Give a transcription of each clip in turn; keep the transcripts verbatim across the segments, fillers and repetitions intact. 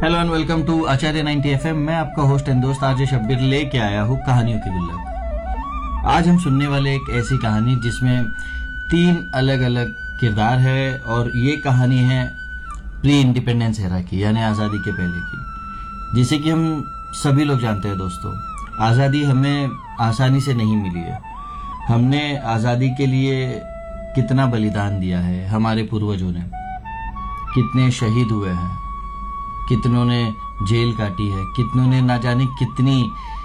Hello and welcome to Acharya ninety FM. मैं आपका host and दोस्त आरजे शब्बीर लेके आया हूँ कहानियों की गुल्लक। आज हम सुनने वाले एक ऐसी कहानी जिसमें तीन अलग अलग किरदार है और ये कहानी है प्री इंडिपेंडेंस एरा की, यानी आज़ादी के पहले की। जिसे कि हम सभी लोग जानते हैं दोस्तों, आज़ादी हमें आसानी से नहीं मिली है। हमने आज़ादी के लिए कितना बलिदान दिया है, हमारे पूर्वजों ने कितने शहीद हुए हैं, कितनों ने जेल काटी है, कितनों ने ना जाने कितनी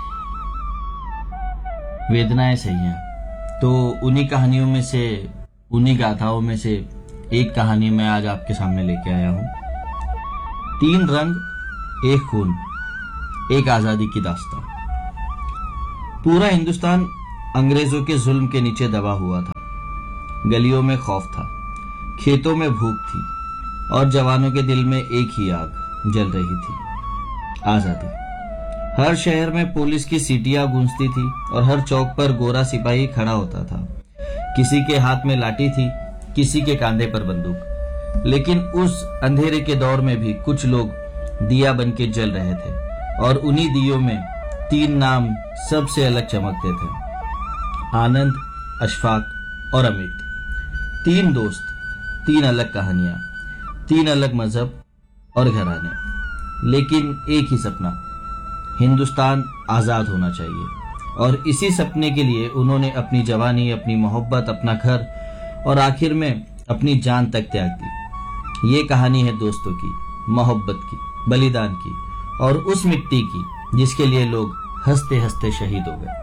वेदनाएं सही हैं। तो उन्हीं कहानियों में से, उन्हीं गाथाओं में से एक कहानी मैं आज आपके सामने लेके आया हूं। तीन रंग, एक खून, एक आजादी की दास्तां। पूरा हिंदुस्तान अंग्रेजों के जुल्म के नीचे दबा हुआ था। गलियों में खौफ था, खेतों में भूख थी और जवानों के दिल में एक ही आग जल रही थी, आजादी। हर शहर में पुलिस की सीटियां गूंजती थी और हर चौक पर गोरा सिपाही खड़ा होता था। किसी के हाथ में लाठी थी, किसी के कांधे पर बंदूक। लेकिन उस अंधेरे के दौर में भी कुछ लोग दिया बन के जल रहे थे और उन्हीं दियों में तीन नाम सबसे अलग चमकते थे, आनंद, अशफाक और अमित। तीन दोस्त, तीन अलग कहानियां, तीन अलग मजहब और घराने, लेकिन एक ही सपना, हिंदुस्तान आजाद होना चाहिए। और इसी सपने के लिए उन्होंने अपनी जवानी, अपनी मोहब्बत, अपना घर और आखिर में अपनी जान तक त्याग दी। ये कहानी है दोस्तों की, मोहब्बत की, बलिदान की और उस मिट्टी की जिसके लिए लोग हंसते हंसते शहीद हो गए।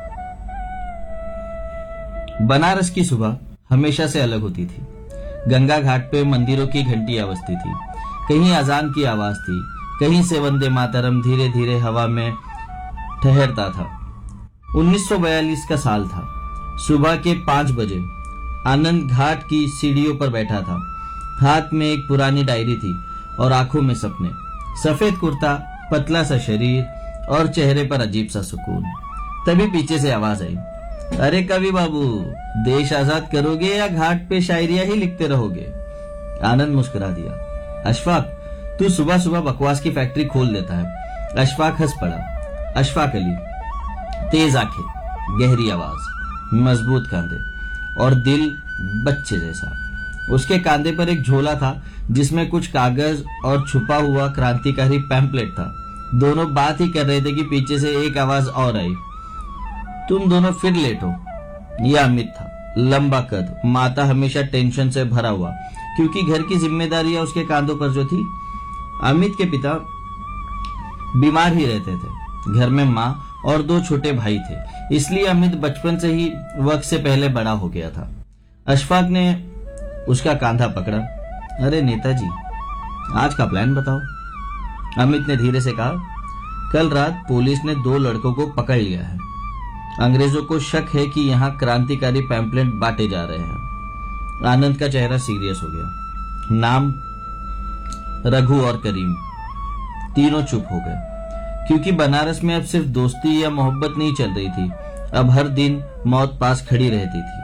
बनारस की सुबह हमेशा से अलग होती थी। गंगा घाट पे मंदिरों की घंटियां बजती थी, कहीं अजान की आवाज थी, कहीं से वंदे मातरम धीरे धीरे हवा में ठहरता था। उन्नीस सौ बयालीस का साल था। सुबह के पांच बजे आनंद घाट की सीढ़ियों पर बैठा था। हाथ में एक पुरानी डायरी थी और आंखों में सपने। सफेद कुर्ता, पतला सा शरीर और चेहरे पर अजीब सा सुकून। तभी पीछे से आवाज आई, अरे कवि बाबू, देश आजाद करोगे या घाट पे शायरियां ही लिखते रहोगे? आनंद मुस्कुरा दिया। अशफाक, तू सुबह सुबह बकवास की फैक्ट्री खोल देता है। अशफाक हंस पड़ा। अशफाक अली, तेज आंखें, गहरी आवाज, मजबूत कांधे और दिल बच्चे जैसा। उसके कांधे पर एक झोला था जिसमें कुछ कागज और छुपा हुआ क्रांतिकारी पैम्पलेट था। दोनों बात ही कर रहे थे कि पीछे से एक आवाज और आई, तुम दोनों फिर लेटो। यह अमित था, लंबा कद, माथा हमेशा टेंशन से भरा हुआ क्योंकि घर की जिम्मेदारियां उसके कांधों पर जो थी। अमित के पिता बीमार ही रहते थे। घर में माँ और दो छोटे भाई थे, इसलिए अमित बचपन से ही वक्त से पहले बड़ा हो गया था। अशफाक ने उसका कांधा पकड़ा। अरे नेताजी, आज का प्लान बताओ, अमित ने धीरे से कहा। कल रात पुलिस ने दो लड़कों को पकड़ लिया है। अंग्रेजों को शक है कि यहाँ क्रांतिकारी पैम्पलेट बांटे जा रहे हैं। आनंद का चेहरा सीरियस हो गया। नाम रघु और करीम। तीनों चुप हो गए क्योंकि बनारस में अब सिर्फ दोस्ती या मोहब्बत नहीं चल रही थी, अब हर दिन मौत पास खड़ी रहती थी।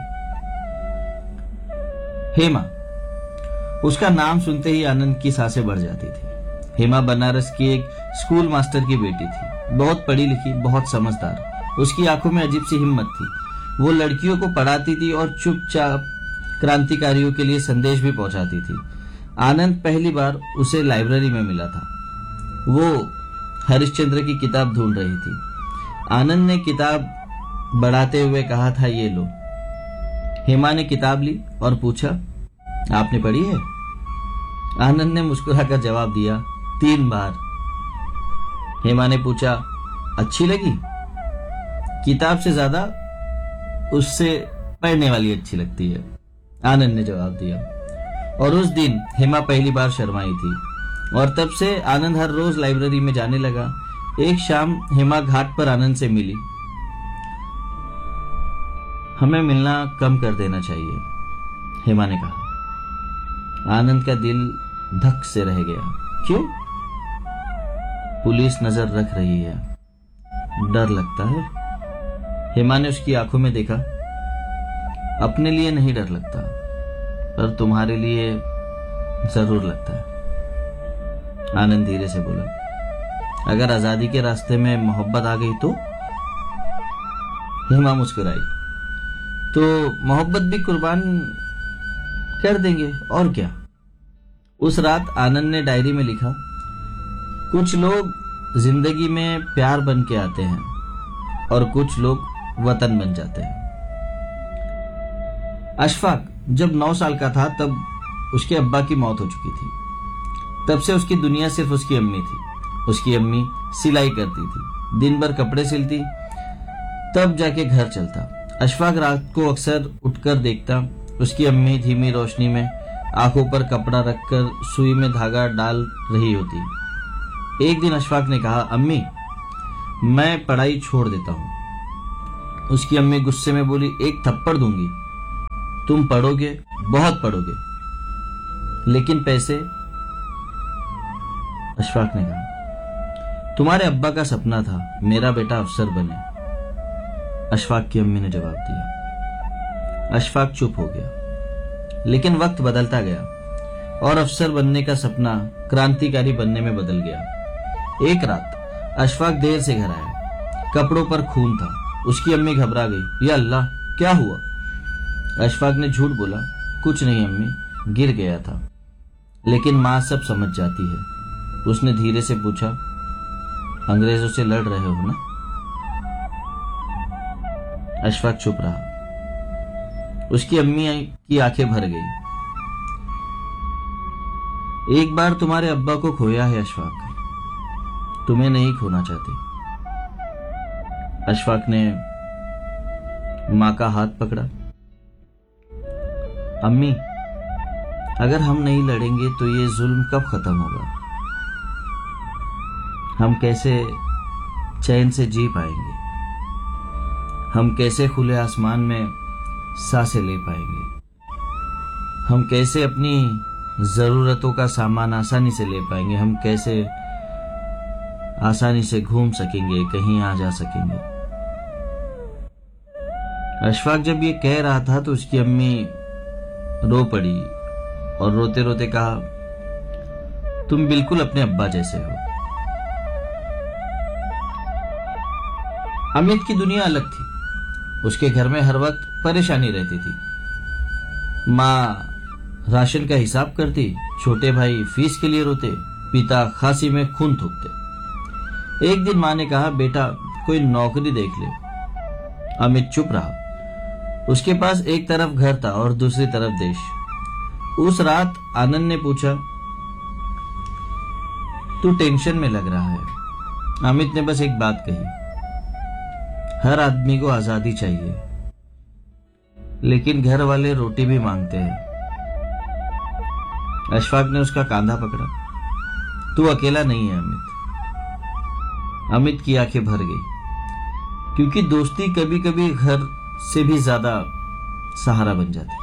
हेमा, उसका नाम सुनते ही आनंद की सांसें बढ़ जाती थी। हेमा बनारस की एक स्कूल मास्टर की बेटी थी, बहुत पढ़ी लिखी, बहुत समझदार। उसकी आंखों में अजीब सी हिम्मत थी। वो लड़कियों को पढ़ाती थी और चुपचाप क्रांतिकारियों के लिए संदेश भी पहुंचाती थी। आनंद पहली बार उसे लाइब्रेरी में मिला था। वो हरिश्चंद्र की किताब ढूंढ रही थी। आनंद ने किताब बढ़ाते हुए कहा था, ये लो। हेमा ने किताब ली और पूछा, आपने पढ़ी है? आनंद ने मुस्कुराकर जवाब दिया, तीन बार। हेमा ने पूछा, अच्छी लगी? किताब से ज्यादा उससे पढ़ने वाली अच्छी लगती है, आनंद ने जवाब दिया। और उस दिन हेमा पहली बार शर्माई थी और तब से आनंद हर रोज लाइब्रेरी में जाने लगा। एक शाम हेमा घाट पर आनंद से मिली। हमें मिलना कम कर देना चाहिए, हेमा ने कहा। आनंद का दिल धक से रह गया। क्यों? पुलिस नजर रख रही है, डर लगता है। हेमा ने उसकी आंखों में देखा। अपने लिए नहीं डर लगता, पर तुम्हारे लिए जरूर लगता है। आनंद धीरे से बोला। अगर आजादी के रास्ते में मोहब्बत आ गई तो? हेमा मुस्कुराई। तो मोहब्बत भी कुर्बान कर देंगे और क्या। उस रात आनंद ने डायरी में लिखा, कुछ लोग जिंदगी में प्यार बन के आते हैं और कुछ लोग वतन बन जाते हैं। अशफाक जब नौ साल का था तब उसके अब्बा की मौत हो चुकी थी। तब से उसकी दुनिया सिर्फ उसकी अम्मी थी। उसकी अम्मी सिलाई करती थी, दिन भर कपड़े सिलती, तब जाके घर चलता। अशफाक रात को अक्सर उठकर देखता, उसकी अम्मी धीमी रोशनी में आंखों पर कपड़ा रखकर सुई में धागा डाल रही होती। एक दिन अशफाक ने कहा, अम्मी मैं पढ़ाई छोड़ देता हूं। उसकी अम्मी गुस्से में बोली, एक थप्पड़ दूंगी। तुम पढ़ोगे, बहुत पढ़ोगे, लेकिन पैसे? अशफाक ने कहा, तुम्हारे अब्बा का सपना था मेरा बेटा अफसर बने। अशफाक की अम्मी ने जवाब दिया। अशफाक चुप हो गया। लेकिन वक्त बदलता गया और अफसर बनने का सपना क्रांतिकारी बनने में बदल गया। एक रात अशफाक देर से घर आया। कपड़ों पर खून था। उसकी अम्मी घबरा गई। या अल्लाह, क्या हुआ? अशफाक ने झूठ बोला, कुछ नहीं अम्मी, गिर गया था। लेकिन माँ सब समझ जाती है। उसने धीरे से पूछा, अंग्रेजों से लड़ रहे हो ना? अशफाक चुप रहा। उसकी अम्मी की आंखें भर गई। एक बार तुम्हारे अब्बा को खोया है अशफाक, तुम्हें नहीं खोना चाहती। अशफाक ने मां का हाथ पकड़ा। अम्मी, अगर हम नहीं लड़ेंगे तो ये जुल्म कब खत्म होगा? हम कैसे चैन से जी पाएंगे? हम कैसे खुले आसमान में सांसें ले पाएंगे? हम कैसे अपनी जरूरतों का सामान आसानी से ले पाएंगे? हम कैसे आसानी से घूम सकेंगे, कहीं आ जा सकेंगे? अशफाक जब ये कह रहा था तो उसकी अम्मी रो पड़ी और रोते रोते कहा, तुम बिल्कुल अपने अब्बा जैसे हो। अमित की दुनिया अलग थी। उसके घर में हर वक्त परेशानी रहती थी। माँ राशन का हिसाब करती, छोटे भाई फीस के लिए रोते, पिता खांसी में खून थूकते। एक दिन माँ ने कहा, बेटा कोई नौकरी देख ले। अमित चुप रहा। उसके पास एक तरफ घर था और दूसरी तरफ देश। उस रात आनंद ने पूछा, तू टेंशन में लग रहा है। अमित ने बस एक बात कही, हर आदमी को आजादी चाहिए, लेकिन घर वाले रोटी भी मांगते हैं। अशफाक ने उसका कांधा पकड़ा। तू अकेला नहीं है अमित। अमित की आंखें भर गई, क्योंकि दोस्ती कभी कभी घर से भी ज्यादा सहारा बन जाती है।